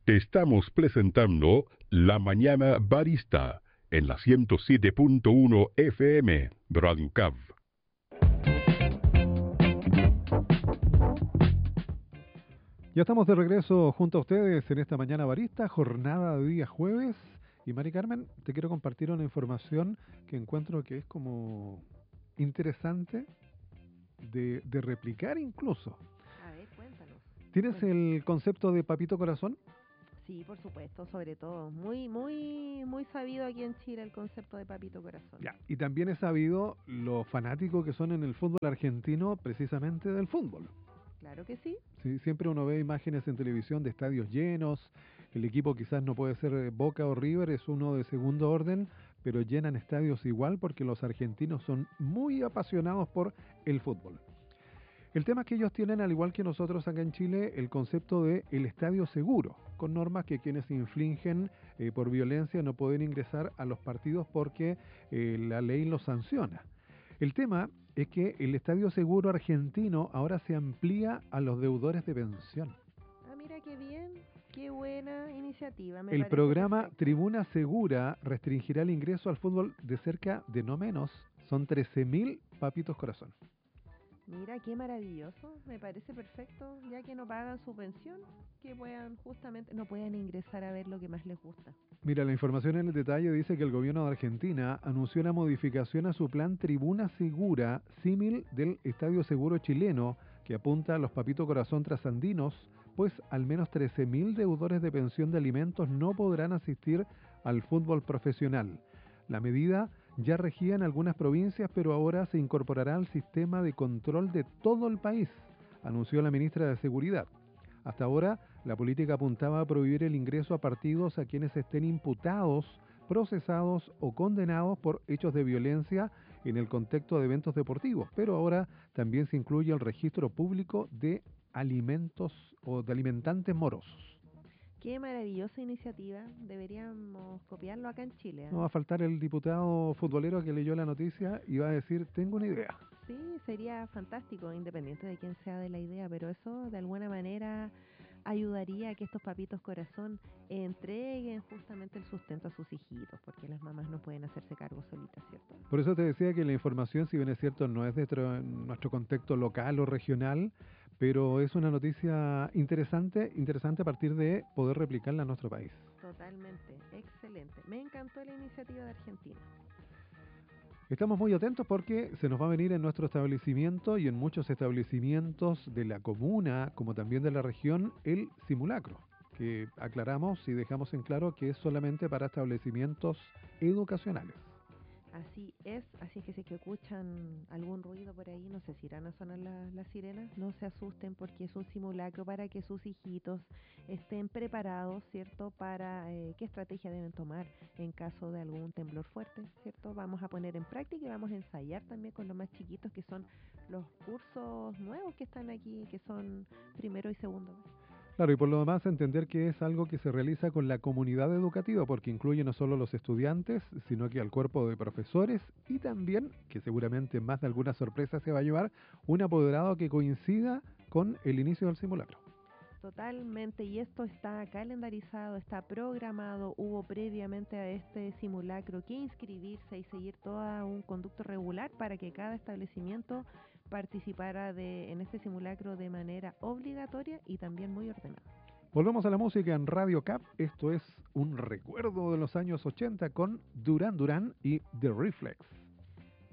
Te estamos presentando La Mañana Barista en la 107.1 FM Radio Cav. Ya estamos de regreso junto a ustedes en esta Mañana Barista, jornada de día jueves. Y Mari Carmen, te quiero compartir una información que encuentro que es como interesante de replicar incluso. A ver, cuéntanos. ¿Tienes el concepto de papito corazón? Sí, por supuesto, sobre todo. Muy sabido aquí en Chile el concepto de papito corazón. Ya, y también he sabido lo fanáticos que son en el fútbol argentino, precisamente del fútbol. Claro que sí. Sí, siempre uno ve imágenes en televisión de estadios llenos, el equipo quizás no puede ser Boca o River, es uno de segundo orden, pero llenan estadios igual porque los argentinos son muy apasionados por el fútbol. El tema es que ellos tienen, al igual que nosotros acá en Chile, el concepto de el estadio seguro, con normas que quienes infringen por violencia no pueden ingresar a los partidos porque la ley los sanciona. El tema es que el estadio seguro argentino ahora se amplía a los deudores de pensión. Ah, mira qué bien, qué buena iniciativa. El programa perfecto. Tribuna Segura restringirá el ingreso al fútbol de cerca de no menos, son 13.000 papitos corazón. Mira, qué maravilloso, me parece perfecto, ya que no pagan su pensión, que no puedan ingresar a ver lo que más les gusta. Mira, la información en el detalle dice que el gobierno de Argentina anunció una modificación a su plan Tribuna Segura, símil del Estadio Seguro chileno, que apunta a los papitos corazón trasandinos, pues al menos 13.000 deudores de pensión de alimentos no podrán asistir al fútbol profesional. La medida ya regía en algunas provincias, pero ahora se incorporará al sistema de control de todo el país, anunció la ministra de Seguridad. Hasta ahora, la política apuntaba a prohibir el ingreso a partidos a quienes estén imputados, procesados o condenados por hechos de violencia en el contexto de eventos deportivos, pero ahora también se incluye el registro público de alimentos o de alimentantes morosos. Qué maravillosa iniciativa, deberíamos copiarlo acá en Chile. No va a faltar el diputado futbolero que leyó la noticia y va a decir, tengo una idea. Sí, sería fantástico, independiente de quién sea de la idea, pero eso de alguna manera ayudaría a que estos papitos corazón entreguen justamente el sustento a sus hijitos, porque las mamás no pueden hacerse cargo solitas, ¿cierto? Por eso te decía que la información, si bien es cierto, no es de nuestro contexto local o regional, pero es una noticia interesante a partir de poder replicarla en nuestro país. Totalmente, excelente. Me encantó la iniciativa de Argentina. Estamos muy atentos porque se nos va a venir en nuestro establecimiento y en muchos establecimientos de la comuna, como también de la región, el simulacro, que aclaramos y dejamos en claro que es solamente para establecimientos educacionales. Así es que si escuchan algún ruido por ahí, no sé si irán a sonar las sirenas, no se asusten porque es un simulacro para que sus hijitos estén preparados, ¿cierto? Para qué estrategia deben tomar en caso de algún temblor fuerte, ¿cierto? Vamos a poner en práctica y vamos a ensayar también con los más chiquitos, que son los cursos nuevos que están aquí, que son primero y segundo. Claro, y por lo demás entender que es algo que se realiza con la comunidad educativa, porque incluye no solo los estudiantes, sino que al cuerpo de profesores y también, que seguramente más de alguna sorpresa se va a llevar, un apoderado que coincida con el inicio del simulacro. Totalmente, y esto está calendarizado, está programado, hubo previamente a este simulacro que inscribirse y seguir todo un conducto regular para que cada establecimiento participara en este simulacro de manera obligatoria y también muy ordenada. Volvemos a la música en Radio Cap. Esto es un recuerdo de los años 80 con Duran Duran y The Reflex.